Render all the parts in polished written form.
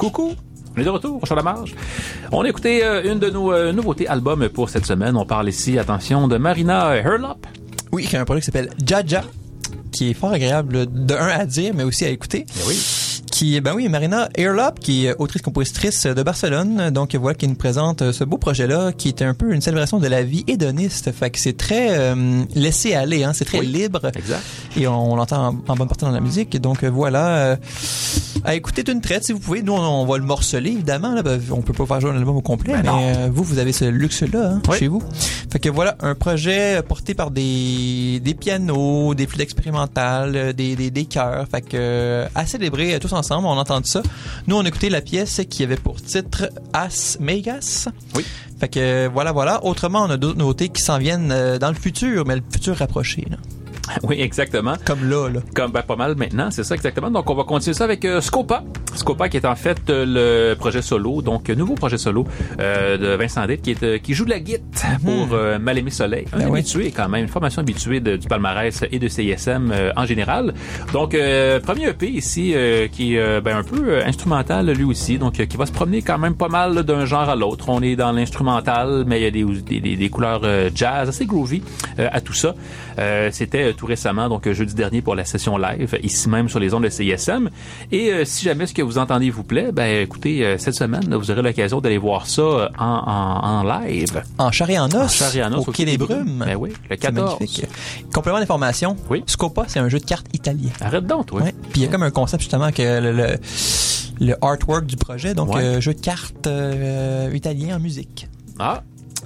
Coucou! On est de retour sur la marge. On a écouté une de nos nouveautés albums pour cette semaine. On parle ici, attention, de Marina Herlop. Oui, qui a un projet qui s'appelle Jaja, qui est fort agréable de un à dire, mais aussi à écouter. Eh oui. Marina Herlop, qui est autrice-compositrice de Barcelone, donc voilà, qui nous présente ce beau projet-là, qui est un peu une célébration de la vie hédoniste. Fait que c'est très laissé aller, hein, c'est très libre. Exact. Et on l'entend en bonne partie dans la musique. Donc voilà, à écouter d'une traite si vous pouvez. Nous, on va le morceler, évidemment. Là, on peut pas faire jouer un album au complet, mais vous avez ce luxe-là chez vous. Fait que voilà, un projet porté par des pianos, des flûtes expérimentales, des chœurs. Fait que à célébrer tous ensemble. On a entendu ça. Nous, on a écouté la pièce qui avait pour titre As Megas. Oui. Fait que voilà. Autrement, on a d'autres nouveautés qui s'en viennent dans le futur, mais le futur rapproché, là. Oui, exactement. Comme là. Comme pas mal maintenant, c'est ça exactement. Donc on va continuer ça avec Scopa. Scopa qui est en fait le projet solo, donc nouveau projet solo de Vincent Dick qui joue de la guitare pour Mal-Aimé Soleil. Un habitué quand même, une formation habituée du palmarès et de CISM en général. Donc premier EP ici qui est un peu instrumental lui aussi, donc qui va se promener quand même pas mal là, d'un genre à l'autre. On est dans l'instrumental, mais il y a des couleurs jazz assez groovy à tout ça. C'était tout récemment, donc jeudi dernier pour la session live, ici même sur les ondes de CISM. Et si jamais ce que vous entendez vous plaît, écoutez, cette semaine, là, vous aurez l'occasion d'aller voir ça en live. En chair et en os. Au Quai des Brumes. Ben oui, le 14. Magnifique. Complément d'information. Oui. Scopa, c'est un jeu de cartes italien. Arrête donc, toi. Ouais. Puis il y a comme un concept justement que le artwork du projet, donc jeu de cartes italien en musique. Ah.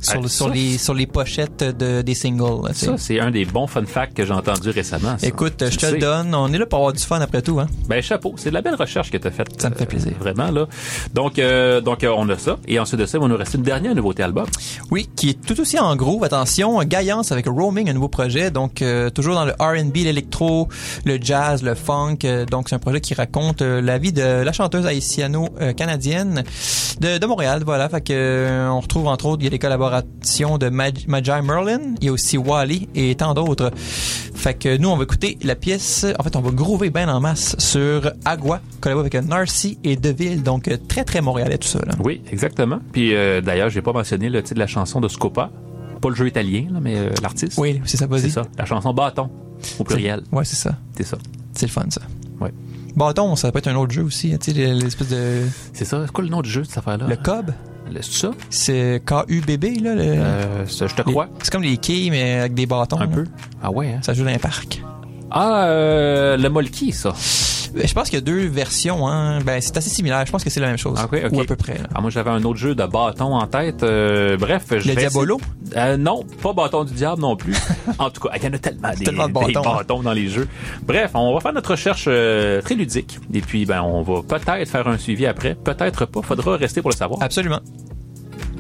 Sur les pochettes des singles. Là, ça, c'est un des bons fun facts que j'ai entendus récemment. Ça. Écoute, je te le donne. On est là pour avoir du fun après tout. Hein? Ben, chapeau. C'est de la belle recherche que tu as faite. Ça me fait plaisir. Vraiment, là. Donc, on a ça. Et ensuite de ça, il va nous rester une dernière nouveauté album. Oui, qui est tout aussi en groove. Attention, Gaillance avec Roaming, un nouveau projet. Donc, toujours dans le R&B, l'électro, le jazz, le funk. Donc, c'est un projet qui raconte la vie de la chanteuse haïtiano-canadienne de Montréal. Voilà. Fait que, on retrouve entre autres, il y a des collaborations de Magi Merlin, il y a aussi Wally et tant d'autres. Fait que nous, on va écouter la pièce, en fait, on va groover bien en masse sur Agua, collabo avec Narcy et Deville, donc très très montréalais tout ça. Là. Oui, exactement. Puis d'ailleurs, j'ai pas mentionné le titre de la chanson de Scopa, pas le jeu italien, là, mais l'artiste. Oui, c'est ça, vas-y. C'est ça, la chanson Bâton, au pluriel. Ouais, c'est ça. C'est ça. C'est le fun, ça. Ouais. Bâton, ça peut être un autre jeu aussi, tu sais, l'espèce de... C'est ça, c'est quoi le nom du jeu de cette affaire-là? Le Cob. C'est ça? C'est KUBB, là. Je te crois. C'est comme les quilles, mais avec des bâtons. Un là. peu. Ah ouais, hein? Ça joue dans un parc. Le Molki, ça. Je pense qu'il y a deux versions, hein. Ben, c'est assez similaire. Je pense que c'est la même chose. Okay. Ou à peu près, là. Ah, moi, j'avais un autre jeu de bâton en tête. Bref, le Diabolo? Non, pas bâton du diable non plus. En tout cas, il y en a tellement des bâtons dans les jeux. Bref, on va faire notre recherche très ludique. Et puis, on va peut-être faire un suivi après. Peut-être pas. Faudra rester pour le savoir. Absolument.